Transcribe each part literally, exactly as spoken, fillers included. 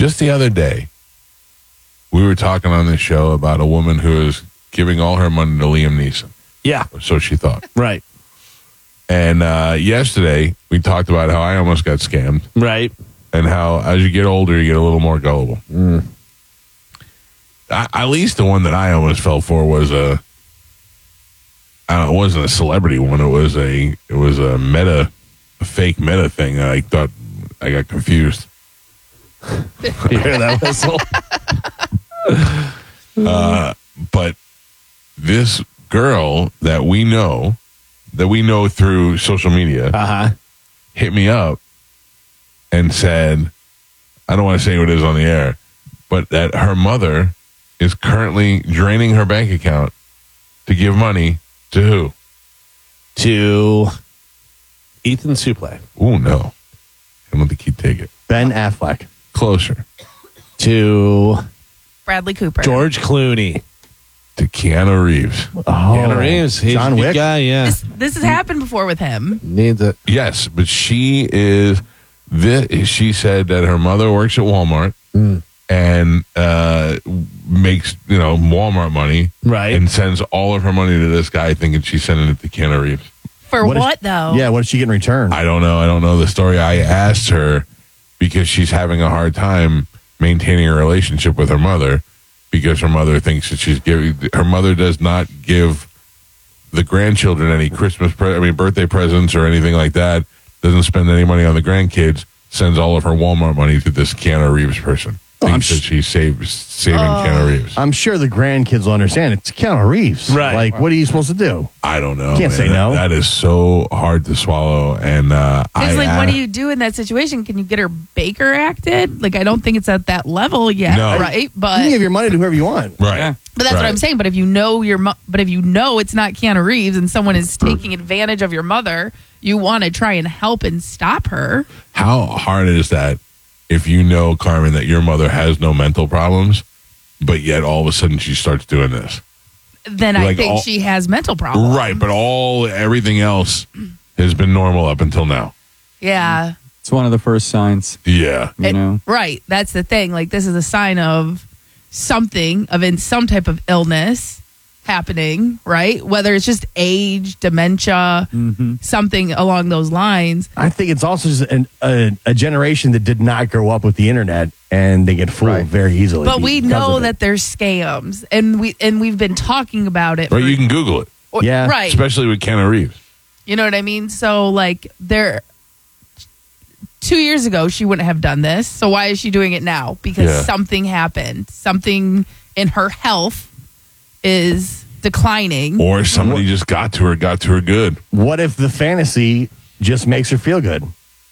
just the other day, we were talking on this show about a woman who is giving all her money to Liam Neeson. Yeah. So she thought. Right. And uh, yesterday, we talked about how I almost got scammed. Right. And how as you get older, you get a little more gullible. Mm. I, at least the one that I almost fell for was a, I don't know, it wasn't a celebrity one. It was a, it was a meta, a fake meta thing. I thought I got confused. You hear that whistle? uh, but this girl that we know, that we know through social media, uh-huh. hit me up and said, I don't want to say who it is on the air, but that her mother is currently draining her bank account to give money to who? To Ethan Suplee. Oh, no. I don't think he'd take it. Ben Affleck. Closer. To Bradley Cooper. George Clooney. To Keanu Reeves. Oh, Keanu Reeves. He's John a good Wick? guy, yeah. This, this has happened before with him. Needs it. Yes, but she is, this, she said that her mother works at Walmart Mm. and uh, makes, you know, Walmart money. Right. And sends all of her money to this guy thinking she's sending it to Keanu Reeves. For what, what is- though? Yeah, what did she get in return? I don't know. I don't know the story. I asked her because she's having a hard time maintaining a relationship with her mother because her mother thinks that she's giving, her mother does not give the grandchildren any Christmas, pre- I mean, birthday presents or anything like that, doesn't spend any money on the grandkids, sends all of her Walmart money to this Keanu Reeves person. Oh, I'm Thinks that sh- she's save, saving Oh. Keanu Reeves. I'm sure the grandkids will understand. It's Keanu Reeves. Right. Like, what are you supposed to do? I don't know. Can't man. say no. That, that is so hard to swallow. And uh, I It's like, what asked- do you do in that situation? Can you get her Baker acted? Like, I don't think it's at that level yet, No. right? You But can give your money to whoever you want. Right. Yeah. but that's what Right. I'm saying. But if you know your, mo- but if you know it's not Keanu Reeves and someone is taking advantage of your mother, you want to try and help and stop her. How hard is that if you know, Carmen, that your mother has no mental problems, but yet all of a sudden she starts doing this? Then I Like think all- she has mental problems. Right, but all everything else has been normal up until now. Yeah. It's one of the first signs, Yeah. you It- know. Right. That's the thing. Like, this is a sign of something, of in some type of illness happening, right? Whether it's just age, dementia, Mm-hmm. something along those lines. I think it's also just an, a, a generation that did not grow up with the internet and they get fooled Right. very easily. But we because know of it. that there's scams, and we and we've been talking about it. Right, for- you can Google it, or- Yeah. Right. especially with Keanu Reeves. You know what I mean? So, like, there. Two years ago, she wouldn't have done this. So why is she doing it now? Because Yeah. something happened. Something in her health is declining. Or somebody just got to her, got to her good. What if the fantasy just makes her feel good?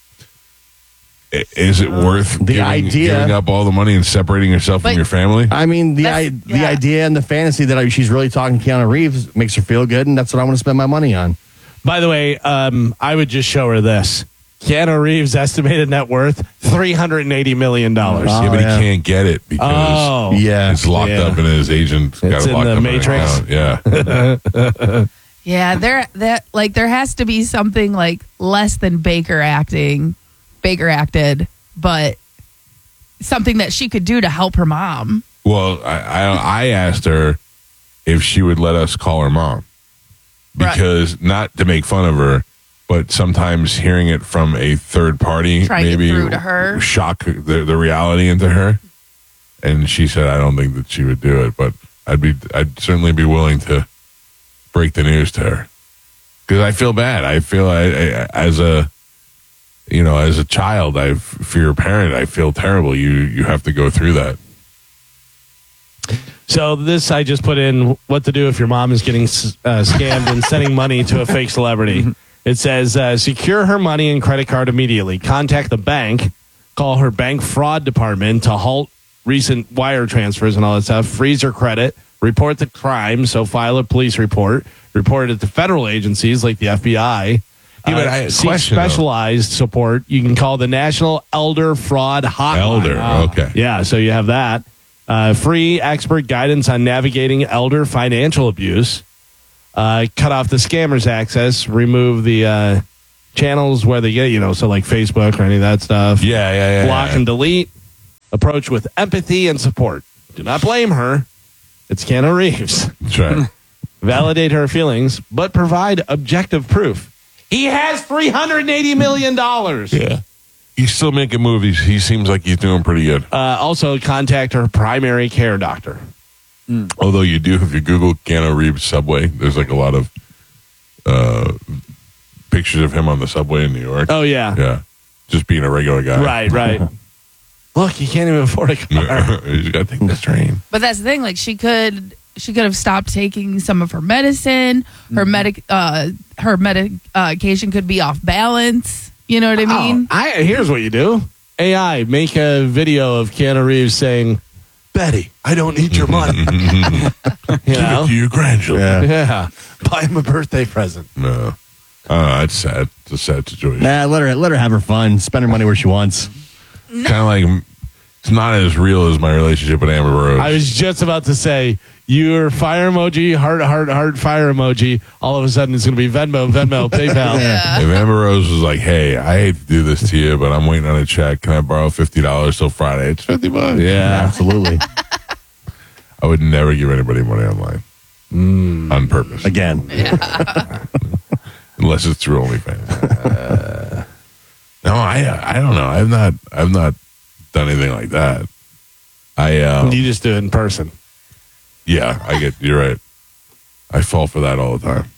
I- Is it worth The giving, idea- giving up all the money and separating yourself But- from your family? I mean, the I, That's- the yeah. idea and the fantasy that I, she's really talking to Keanu Reeves makes her feel good, and that's what I want to spend my money on. By the way, um, I would just show her this. Keanu Reeves' estimated net worth, three hundred eighty million dollars. Oh, yeah, but yeah. he can't get it because Oh. Yeah. it's locked Yeah. up and his agent got It's it in locked the up Matrix. In an account. Yeah. Yeah, there that like there has to be something like less than Baker acting, Baker acted, but something that she could do to help her mom. Well, I, I I asked her if she would let us call her mom Right. because not to make fun of her, but sometimes hearing it from a third party Try and get maybe through to her. shock the the reality into her. And she said, I don't think that she would do it, but I'd be I'd certainly be willing to break the news to her because I feel bad. I feel I, I as a you know as a child, I for your parent, I feel terrible. You you have to go through that. So this, I just put in what to do if your mom is getting uh, scammed and sending money to a fake celebrity. It says, uh, secure her money and credit card immediately. Contact the bank. Call her bank fraud department to halt recent wire transfers and all that stuff. Freeze her credit. Report the crime. So file a police report. Report it to federal agencies like the F B I. Yeah, but I- seek question, though. specialized support. You can call the National Elder Fraud Hotline. Elder, okay. Yeah, so you have that. Uh, free expert guidance on navigating elder financial abuse. Uh, cut off the scammers' access. Remove the uh, channels where they get, you know, so like Facebook or any of that stuff. Yeah, yeah, yeah. Block yeah. and delete. Approach with empathy and support. Do not blame her. It's Keanu Reeves. That's right. Validate her feelings, but provide objective proof. He has three hundred eighty million dollars. Yeah. He's still making movies. He seems like he's doing pretty good. Uh, also, contact her primary care doctor. Mm. Although you do, if you Google Keanu Reeves subway, there's like a lot of uh, pictures of him on the subway in New York. Oh, yeah. Yeah. Just being a regular guy. Right, right. Look, he can't even afford a car. You got to take this train. But that's the thing. Like she could, she could have stopped taking some of her medicine. Her medic, uh, her medication could be off balance. You know what I mean? Oh, I, here's what you do. A I, make a video of Keanu Reeves saying, Betty, I don't need your money. you Give know? it to your grandchildren. Yeah. Buy him a birthday present. No. Uh, it's sad. It's a sad situation. Nah, let her let her have her fun. Spend her money where she wants. Kind of like, it's not as real as my relationship with Amber Rose. I was just about to say, your fire emoji, heart, heart, heart, fire emoji. All of a sudden, it's going to be Venmo, Venmo, PayPal. Yeah. If Amber Rose was like, hey, I hate to do this to you, but I'm waiting on a check. Can I borrow fifty dollars till Friday? It's fifty bucks. Yeah. Absolutely. I would never give anybody money online. Mm. On purpose. Again. Unless it's through OnlyFans. Uh, no, I I don't know. I've not I've not done anything like that. I um, You just do it in person. Yeah, I get you're right. I fall for that all the time.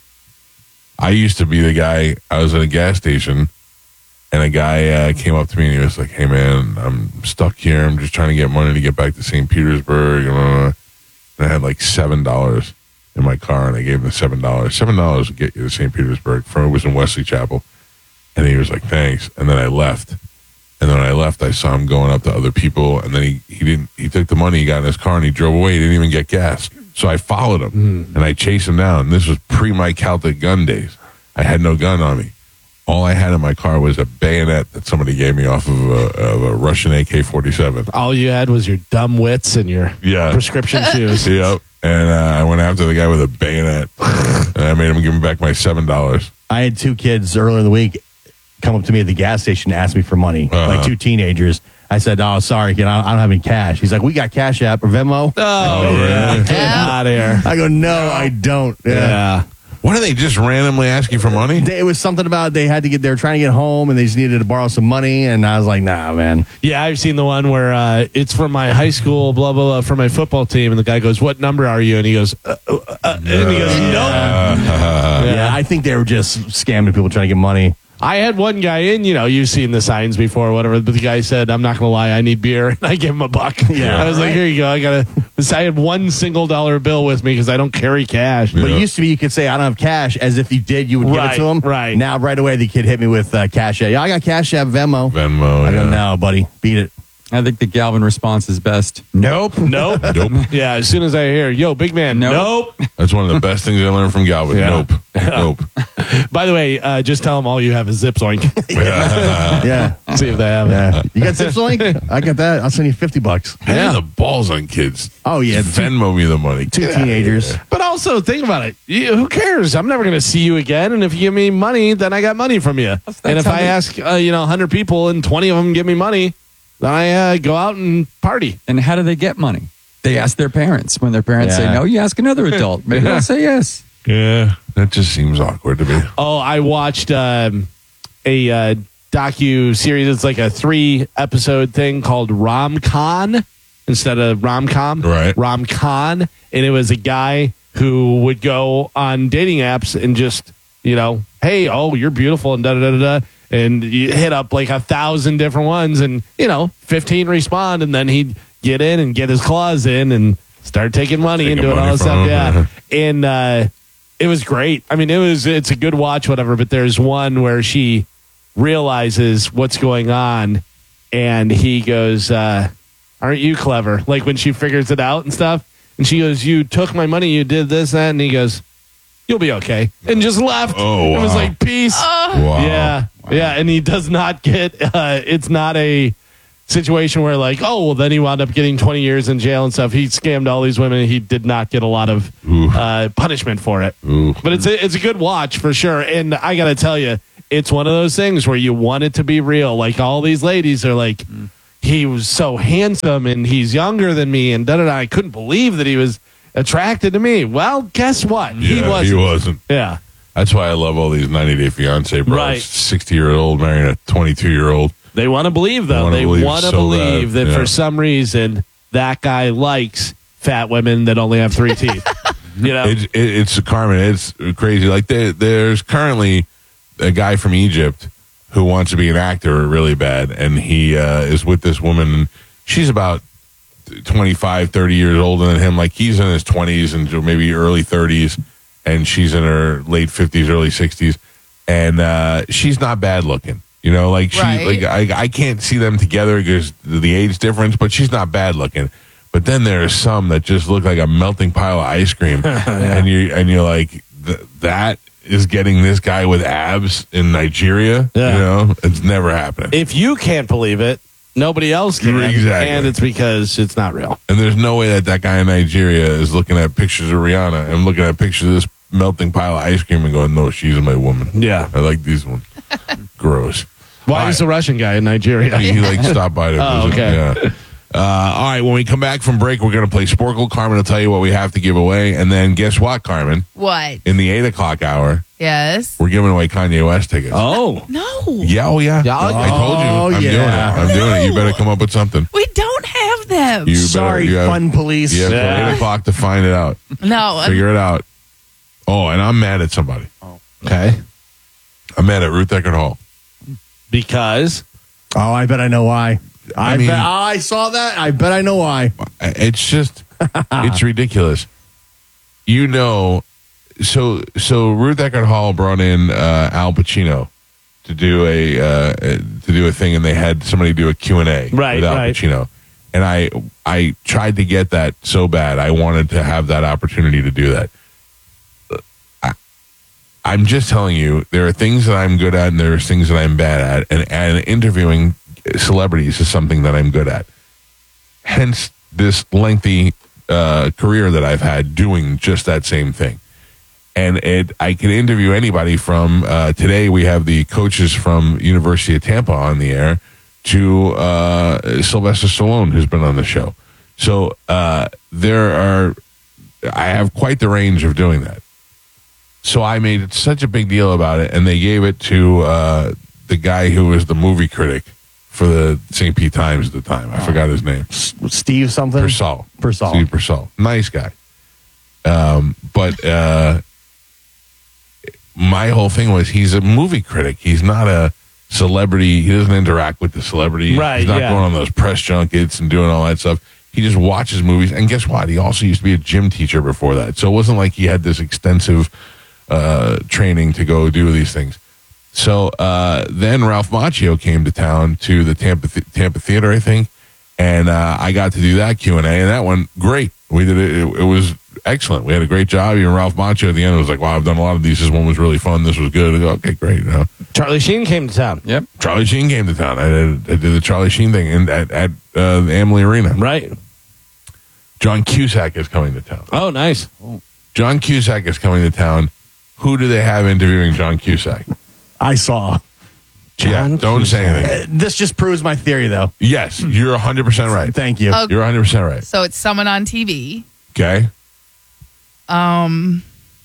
I used to be the guy. I was at a gas station, and a guy uh, came up to me and he was like, "Hey man, I'm stuck here. I'm just trying to get money to get back to Saint Petersburg." And I had like seven dollars in my car, and I gave him the seven dollars. Seven dollars would get you to Saint Petersburg. From it was in Wesley Chapel, and he was like, "Thanks." And then I left. And then when I left, I saw him going up to other people, and then he, he didn't. He took the money, he got in his car, and he drove away. He didn't even get gas. So I followed him, Mm. and I chased him down. This was pre my Caltech gun days. I had no gun on me. All I had in my car was a bayonet that somebody gave me off of a, of a Russian A K forty-seven. All you had was your dumb wits and your Yeah. prescription shoes. Yep. And uh, I went after the guy with a bayonet, and I made him give me back my seven dollars. I had two kids earlier in the week come up to me at the gas station and ask me for money, Uh-huh. like two teenagers. I said, "Oh, sorry, kid, I I don't have any cash." He's like, "We got Cash App or Venmo." Oh, really? yeah. Get out of here. I go, "No, I don't." Yeah. Yeah. Why do they just randomly ask you for money? They- It was something about they had to get, they were trying to get home and they just needed to borrow some money. And I was like, nah, man. Yeah, I've seen the one where uh, it's from my high school, blah, blah, blah, for my football team. And the guy goes, "What number are you?" And he goes, uh, uh, uh, and he goes, "Nope." Yeah. I think they were just scamming people trying to get money. I had one guy in, you know, you've seen the signs before or whatever, but the guy said, "I'm not going to lie, I need beer." And I gave him a buck. Yeah, I was like, right. "Here you go. I got to, I had one single dollar bill with me because I don't carry cash." But Yeah. it used to be you could say, "I don't have cash," as if you did, you would give Right, it to him. right. Now, right away, the kid hit me with uh, Cash App. Yeah, I got Cash App, Venmo. Venmo. I go, yeah. no, buddy, beat it. I think the Galvin response is best. Nope. Nope. Nope. Yeah, as soon as I hear, "Yo, big man," Nope. nope. That's one of the best things I learned from Galvin. Yeah. Nope. Nope. By the way, uh, just tell them all you have is Zip Zoink. Yeah. See if they have it. Yeah. You got Zipslink? I got that. I'll send you fifty bucks. I have the balls on kids. Oh, yeah. Just Venmo me the money. Two teenagers. But also, think about it. You, who cares? I'm never going to see you again. And if you give me money, then I got money from you. That's and if how I they- ask, uh, you know, one hundred people and twenty of them give me money, then I uh, go out and party. And how do they get money? They ask their parents. When their parents say Yeah. no, you ask another adult. Maybe they'll say yes. Yeah. That just seems awkward to me. Oh, I watched um, a uh, docu series. It's like a three episode thing called Rom Con instead of rom com. Right. Rom Con, and it was a guy who would go on dating apps and just, you know, "Hey, oh, you're beautiful," and da da da da, da, and you hit up like a thousand different ones, and you know, fifteen respond, and then he'd get in and get his claws in and start taking money Taking and doing money all this from stuff. him. Yeah, and uh, it was great. I mean, it was it's a good watch, whatever. But there's one where she realizes what's going on, and he goes, uh, "Aren't you clever?" Like when she figures it out and stuff. And she goes, "You took my money, you did this, that," and he goes, "You'll be okay," and just left. Oh, It was wow. like peace. Wow. Yeah, yeah, and he does not get. Uh, it's not a situation where like, oh, well, then he wound up getting twenty years in jail and stuff. He scammed all these women. He did not get a lot of Ooh. uh, punishment for it. Ooh. But it's a, it's a good watch for sure. And I got to tell you, it's one of those things where you want it to be real. Like all these ladies are like, he was so handsome and he's younger than me and da da da. I couldn't believe that he was attracted to me. Well, guess what? He Yeah, wasn't. He wasn't. Yeah. That's why I love all these ninety Day Fiance bros. Right. sixty-year-old marrying a twenty-two-year-old. They want to believe, though. Wanna They believe want to so believe bad. that Yeah. for some reason that guy likes fat women that only have three teeth. You know? It's, it, it's Carmen. It's crazy. Like there, there's currently a guy from Egypt who wants to be an actor really bad, and he uh, is with this woman. She's about twenty-five, thirty years older than him. Like he's in his twenties and maybe early thirties, and she's in her late fifties, early sixties, and uh, she's not bad looking. You know, like she, Right. like I, I can't see them together because the age difference, but she's not bad looking. But then there are some that just look like a melting pile of ice cream, and you and you're like, th- that is getting this guy with abs in Nigeria. Yeah. You know, it's never happening. If you can't believe it, nobody else can. Exactly. And it's because it's not real. And there's no way that that guy in Nigeria is looking at pictures of Rihanna and looking at pictures of this melting pile of ice cream and going, no, she's my woman. Yeah. I like these ones. Gross. Why All is right. the Russian guy in Nigeria? He like stopped by to Oh, visit. okay. Yeah. Uh, all right, when we come back from break, we're going to play Sporkle. Carmen will tell you what we have to give away. And then guess what, Carmen? What? In the eight o'clock hour, Yes. we're giving away Kanye West tickets. Oh. No. Yeah, oh, yeah. Yeah, I'll- I told you. Oh, I'm yeah. doing it. I'm doing it. You better come up with something. We don't have them. You Sorry, better, you have, fun police. You have till Yeah. eight o'clock to find it out. no. I'm- Figure it out. Oh, and I'm mad at somebody. Okay. I'm mad at Ruth Eckerd Hall. Because Oh, I bet I know why. I, I mean- bet I saw that. I bet I know why. It's just, it's ridiculous. You know, so so Ruth Eckerd Hall brought in uh, Al Pacino to do a uh, to do a thing, and they had somebody do a Q and A Right, with Al right. Pacino. And I I tried to get that so bad. I wanted to have that opportunity to do that. I, I'm just telling you, there are things that I'm good at, and there are things that I'm bad at, and and interviewing celebrities is something that I'm good at. Hence this lengthy uh, career that I've had doing just that same thing. And it, I can interview anybody from uh, today. We have the coaches from University of Tampa on the air to uh, Sylvester Stallone, who's been on the show. So uh, there are, I have quite the range of doing that. So I made such a big deal about it, and they gave it to uh, the guy who was the movie critic for the Saint Pete Times at the time. I forgot his name. S- Steve something. Persall. Persall. Steve Persall. Nice guy. Um, but uh, my whole thing was he's a movie critic. He's not a celebrity. He doesn't interact with the celebrity. Right, He's not yeah. going on those press junkets and doing all that stuff. He just watches movies. And guess what? He also used to be a gym teacher before that. So it wasn't like he had this extensive uh, training to go do these things. So uh, then Ralph Macchio came to town to the Tampa Th- Tampa Theater, I think, and uh, I got to do that Q and A, and that went great. We did it; it, it was excellent. We had a great job. Even Ralph Macchio at the end was like, "Wow, I've done a lot of these. This one was really fun. This was good." I go, okay, great. You know, Charlie Sheen came to town. Yep. Charlie Sheen came to town. I did, I did the Charlie Sheen thing in, at at uh, the Amalie Arena. Right. John Cusack is coming to town. Oh, nice. John Cusack is coming to town. Who do they have interviewing John Cusack? I saw. Yeah, John don't say Cusack. anything. Uh, This just proves my theory, though. Yes, you're one hundred percent right. Thank you. Oh. You're one hundred percent right. So it's someone on T V. Okay. Um,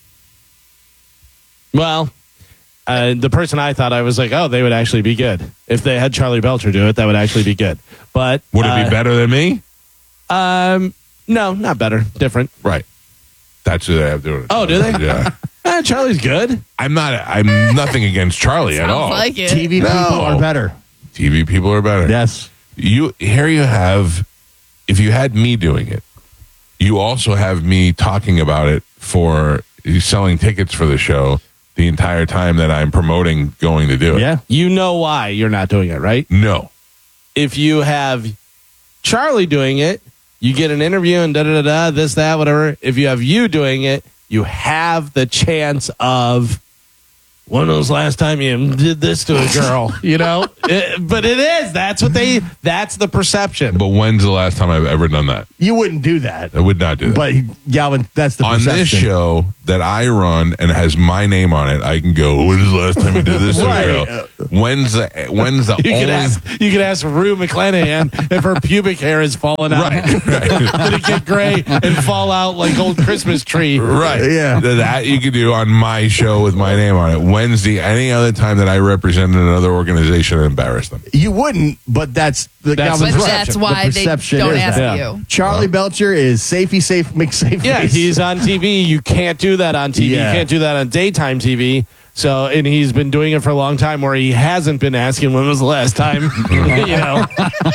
Well, uh, the person I thought I was like, oh, they would actually be good. If they had Charlie Belcher do it, that would actually be good. But Would it uh, be better than me? Um, no, not better. Different. Right. That's who they have doing it. Oh, do they? Yeah. Eh, Charlie's good. I'm not. I'm nothing against Charlie at sounds all. like it. T V No. people are better. T V people are better. Yes. You here. You have. If you had me doing it, you also have me talking about it for selling tickets for the show the entire time that I'm promoting going to do it. Yeah. You know why you're not doing it, right? No. If you have Charlie doing it, you get an interview and da da da da, this, that, whatever. If you have you doing it, you have the chance of when was the last time you did this to a girl? You know, It- but it is. That's what they. That's the perception. But when's the last time I've ever done that? You wouldn't do that. I would not do that. But Galvin, that's the On perception. this show that I run and has my name on it, I can go, when's the last time you did this to Right. a girl? When's the, when's the You only... could ask. You could ask Rue McClanahan if her pubic hair has fallen out. Right, right. Did it get gray and fall out like old Christmas tree? Right. Yeah. Th- That you could do on my show with my name on it. When's the any other time that I represented another organization and embarrassed them? You wouldn't, but that's the That's Galvin's But right. that's The why they perception don't is ask that. Yeah. you. Charlie Belcher is safety safe McSafe. Yeah, he's on T V. You can't do that on T V. Yeah. You can't do that on daytime T V. So, and he's been doing it for a long time where he hasn't been asking when was the last time, you know.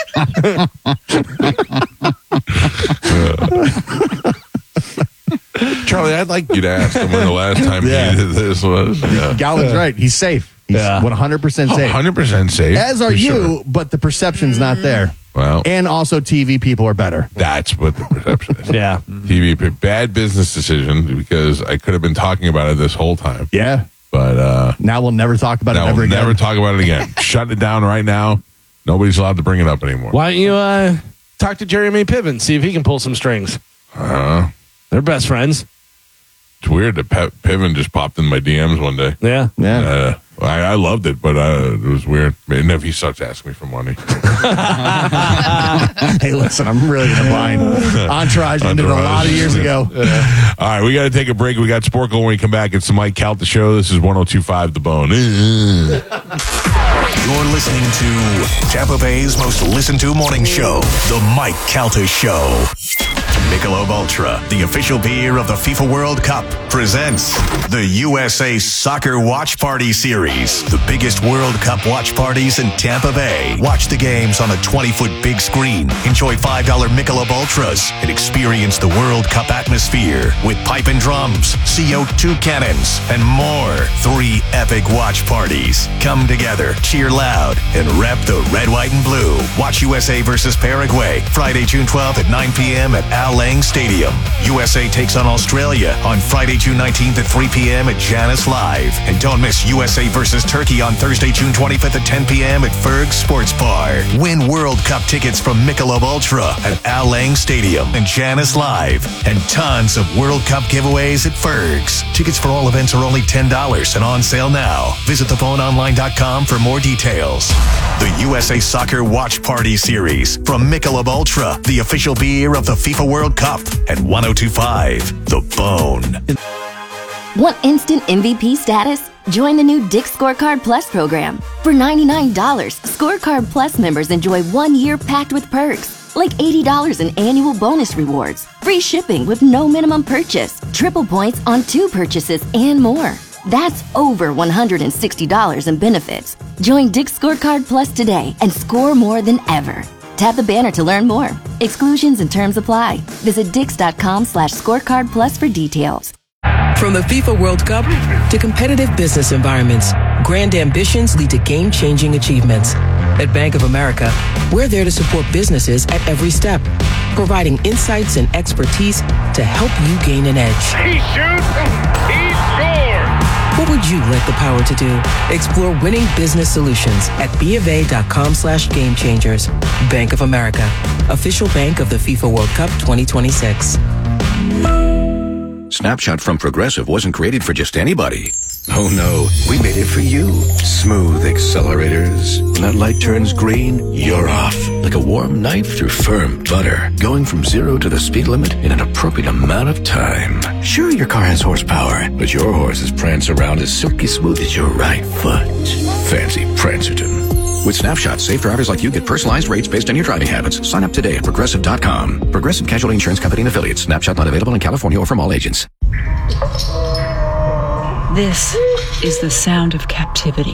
Charlie, I'd like you to ask them when the last time Yeah. you did this was. Yeah. Galvin's right. He's safe. He's Yeah. one hundred percent Oh, safe. one hundred percent safe. As are for you, sure. but the perception's not there. Well, And also T V people are better. that's what the perception is. Yeah. T V, p- bad business decision because I could have been talking about it this whole time. Yeah. But uh, Now we'll never talk about now it ever we'll again. never talk about it again. Shut it down right now. Nobody's allowed to bring it up anymore. Why don't you uh, talk to Jeremy Piven, see if he can pull some strings? Uh, They're best friends. it's weird that Pe- Piven just popped in my D Ms one day. Yeah. Yeah. Uh, I, I loved it, but uh, it was weird. And if he starts asking me for money, Hey, listen, I'm really going to blind. Entourage ended a lot of years ago. All right, we got to take a break. We got Sporkle when we come back. It's the Mike Calta Show. This is one oh two point five The Bone. You're listening to Tampa Bay's most listened to morning show, The Mike Calta Show. Michelob Ultra, the official beer of the FIFA World Cup, presents the U S A Soccer Watch Party Series, the biggest World Cup watch parties in Tampa Bay. Watch the games on a twenty-foot big screen, enjoy five dollar Michelob Ultras, and experience the World Cup atmosphere with pipe and drums, C O two cannons, and more. Three epic watch parties. Come together, cheer loud, and rep the red, white, and blue. Watch U S A versus Paraguay, Friday, June twelfth at nine p.m. at Al Lang Stadium. U S A takes on Australia on Friday, June nineteenth at three p.m. at Janus Live. And don't miss U S A versus Turkey on Thursday, June twenty-fifth at ten p.m. at Ferg Sports Bar. Win World Cup tickets from Michelob Ultra at Al Lang Stadium and Janus Live. And tons of World Cup giveaways at Ferg's. Tickets for all events are only ten dollars and on sale now. Visit the phone online dot com for more details. The U S A Soccer Watch Party Series from Michelob Ultra, the official beer of the FIFA World Cup at one oh two point five The Bone. Want instant M V P status? Join the new Dick's Scorecard Plus program. For ninety-nine dollars, Scorecard Plus members enjoy one year packed with perks, like eighty dollars in annual bonus rewards, free shipping with no minimum purchase, triple points on two purchases, and more. That's over one hundred sixty dollars in benefits. Join Dick's Scorecard Plus today and score more than ever. Tap the banner to learn more. Exclusions and terms apply. Visit dix.com slash scorecard plus for details. From the FIFA World Cup to competitive business environments, grand ambitions lead to game-changing achievements. At Bank of America, we're there to support businesses at every step, providing insights and expertise to help you gain an edge. He shoots, he scores! What would you like the power to do? Explore winning business solutions at BofA.com slash game changers. Bank of America, official bank of the FIFA World Cup twenty twenty-six. Snapshot from Progressive wasn't created for just anybody. Oh no, we made it for you. Smooth accelerators. When that light turns green, you're off. Like a warm knife through firm butter. Going from zero to the speed limit in an appropriate amount of time. Sure, your car has horsepower, but your horses prance around as silky smooth as your right foot. Fancy Prancerton. With Snapshot, safe drivers like you get personalized rates based on your driving habits. Sign up today at Progressive dot com. Progressive Casualty Insurance Company and Affiliates. Snapshot not available in California or from all agents. This is the sound of captivity.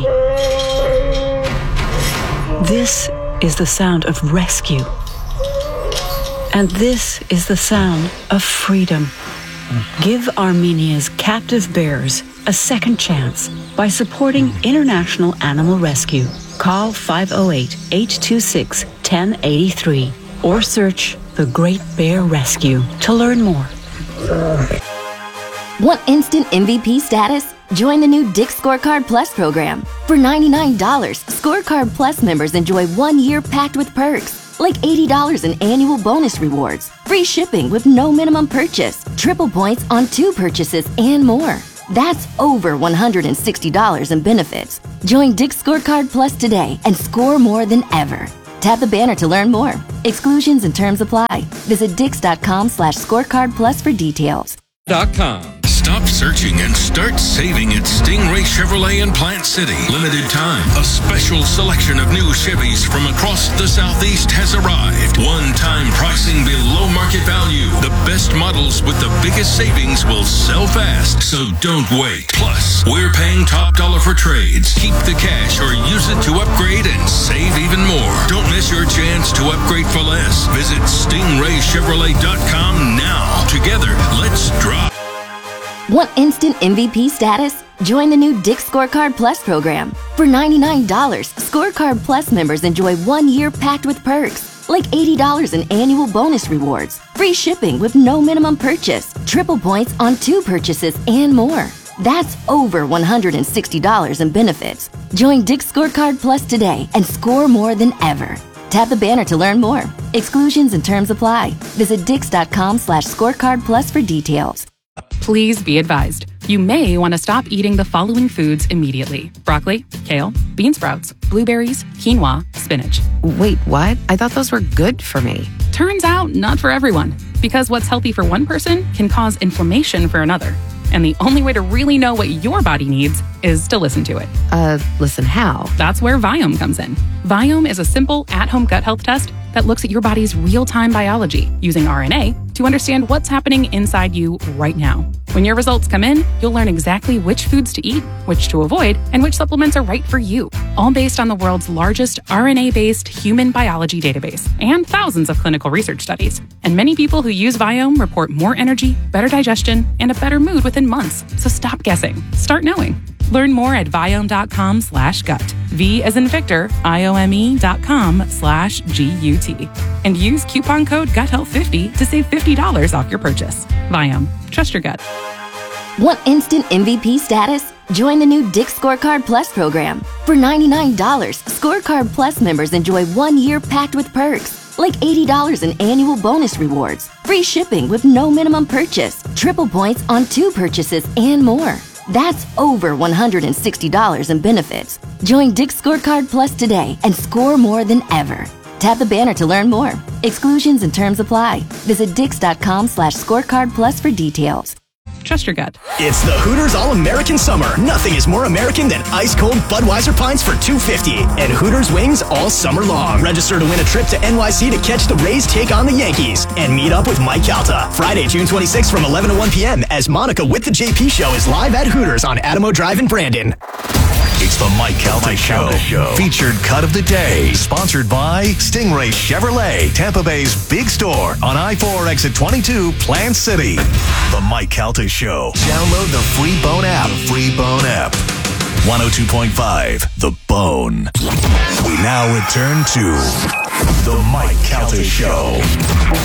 This is the sound of rescue. And this is the sound of freedom. Give Armenia's captive bears a second chance by supporting International Animal Rescue. Call five oh eight, eight two six, one oh eight three or search The Great Bear Rescue to learn more. Want instant M V P status? Join the new Dick's Scorecard Plus program. For ninety-nine dollars, Scorecard Plus members enjoy one year packed with perks, like eighty dollars in annual bonus rewards, free shipping with no minimum purchase, triple points on two purchases, and more. That's over one hundred sixty dollars in benefits. Join Dick's Scorecard Plus today and score more than ever. Tap the banner to learn more. Exclusions and terms apply. Visit dix.com slash scorecard plus for details. Dot com. Stop searching and start saving at Stingray Chevrolet in Plant City. Limited time. A special selection of new Chevys from across the Southeast has arrived. One-time pricing below market value. The best models with the biggest savings will sell fast, so don't wait. Plus, we're paying top dollar for trades. Keep the cash or use it to upgrade and save even more. Don't miss your chance to upgrade for less. Visit stingray chevrolet dot com now. Together, let's drive. Want instant M V P status? Join the new Dick's Scorecard Plus program. For ninety-nine dollars, Scorecard Plus members enjoy one year packed with perks, like eighty dollars in annual bonus rewards, free shipping with no minimum purchase, triple points on two purchases, and more. That's over one hundred sixty dollars in benefits. Join Dick's Scorecard Plus today and score more than ever. Tap the banner to learn more. Exclusions and terms apply. Visit dix.com slash scorecard plus for details. Please be advised, you may want to stop eating the following foods immediately. Broccoli, kale, bean sprouts, blueberries, quinoa, spinach. Wait, what? I thought those were good for me. Turns out, not for everyone. Because what's healthy for one person can cause inflammation for another. And the only way to really know what your body needs is to listen to it. Uh, listen how? That's where Viome comes in. Viome is a simple at-home gut health test that looks at your body's real-time biology using R N A to understand what's happening inside you right now. When your results come in, you'll learn exactly which foods to eat, which to avoid, and which supplements are right for you. All based on the world's largest R N A-based human biology database and thousands of clinical research studies. And many people who use Viome report more energy, better digestion, and a better mood within months. So stop guessing. Start knowing. Learn more at Viome.com slash gut. V as in Victor, I-O-M-E dot com slash G-U-T. And use coupon code gut health fifty to save fifty dollars off your purchase. Viome. Trust your gut. Want instant M V P status? Join the new Dick's Scorecard Plus program. For ninety-nine dollars, Scorecard Plus members enjoy one year packed with perks, like eighty dollars in annual bonus rewards, free shipping with no minimum purchase, triple points on two purchases, and more. That's over one hundred sixty dollars in benefits. Join Dick's Scorecard Plus today and score more than ever. Tap the banner to learn more. Exclusions and terms apply. Visit dix.com slash scorecard plus for details. Trust your gut. It's the Hooters All-American Summer. Nothing is more American than ice-cold Budweiser pints for two dollars and fifty cents. And Hooters wings all summer long. Register to win a trip to N Y C to catch the Rays take on the Yankees. And meet up with Mike Calta. Friday, June twenty-sixth from eleven to one p.m. as Monica with the J P Show is live at Hooters on Adamo Drive in Brandon. It's the Mike Calta Show. Show. Featured cut of the day. Sponsored by Stingray Chevrolet, Tampa Bay's big store on I four exit twenty-two, Plant City. The Mike Calta Show. Download the free Bone app. The free Bone app. one oh two point five, The Bone. We now return to the Mike Calta Show.